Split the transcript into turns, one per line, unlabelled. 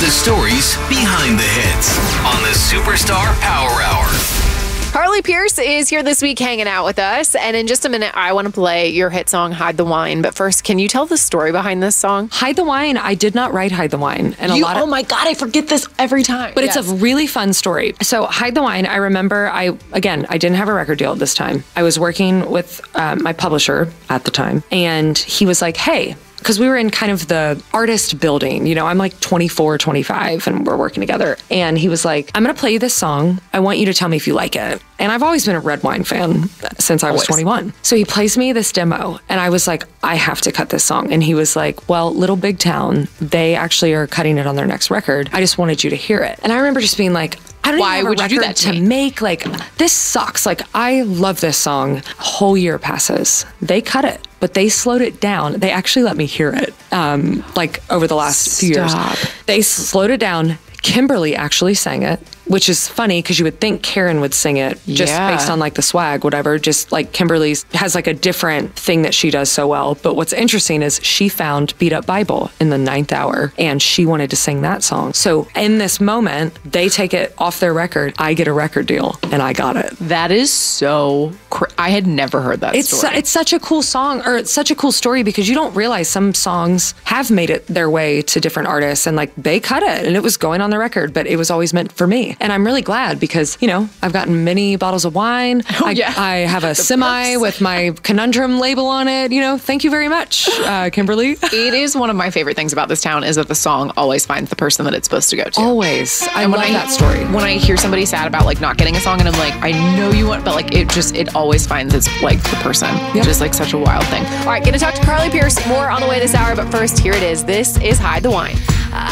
the stories behind the hits on the Superstar Power Hour.
Carly Pearce is here this week hanging out with us. And in just a minute, I want to play your hit song, Hide the Wine. But first, can you tell the story behind this song?
Hide the Wine, I did not write Hide the Wine. And
oh my God, I forget this every time.
But it's a really fun story. So Hide the Wine, I remember, I didn't have a record deal at this time. I was working with my publisher at the time. And he was like, hey, because we were in kind of the artist building, you know, I'm like 24, 25 and we're working together. And he was like, I'm going to play you this song. I want you to tell me if you like it. And I've always been a Red Wine fan since I was 21. So he plays me this demo and I was like, I have to cut this song. And he was like, well, Little Big Town, they actually are cutting it on their next record. I just wanted you to hear it. And I remember just being like, I don't
Why
even have
would
a
you do
record
that
to
me?
make. Like, this sucks. Like, I love this song. A whole year passes. They cut it, but they slowed it down. They actually let me hear it, like, over the last few years. They slowed it down. Kimberly actually sang it, which is funny because you would think Karen would sing it just based on like the swag, whatever. Just like Kimberly's has like a different thing that she does so well. But what's interesting is she found Beat Up Bible in the 9th hour and she wanted to sing that song. So in this moment, they take it off their record. I get a record deal and I got it.
That is so I had never heard that story.
It's such a cool song, or it's such a cool story because you don't realize some songs have made it their way to different artists and like they cut it and it was going on the record, but it was always meant for me. And I'm really glad because, you know, I've gotten many bottles of wine. I have a semi with my Conundrum label on it. You know, thank you very much, Kimberly.
It is one of my favorite things about this town is that the song always finds the person that it's supposed to go to.
Always. I love that story.
When I hear somebody sad about like not getting a song and I'm like, I know you want, but like it always finds its like the person. Yep. Just like such a wild thing. All right, gonna talk to Carly Pearce more on the way this hour, but first here it is. This is Hide the Wine.